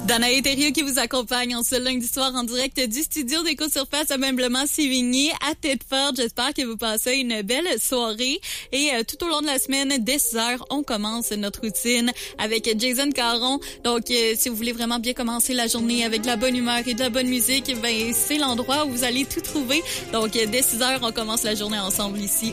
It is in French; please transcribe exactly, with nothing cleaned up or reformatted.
Danae Thériault qui vous accompagne en ce lundi soir en direct du studio d'Éco-Surface ameublement Sévigné à Thetford. J'espère que vous passez une belle soirée. Et euh, tout au long de la semaine, dès six heures, on commence notre routine avec Jason Caron. Donc, euh, si vous voulez vraiment bien commencer la journée avec de la bonne humeur et de la bonne musique, ben c'est l'endroit où vous allez tout trouver. Donc, euh, dès six heures, on commence la journée ensemble ici